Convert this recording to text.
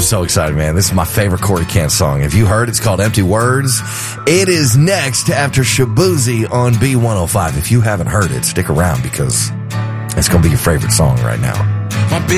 so excited, man. This is my favorite Corey Kent song. Have you heard? It's called Empty Words. It is next after Shabuzi on B105. If you haven't heard it, stick around because it's going to be your favorite song right now.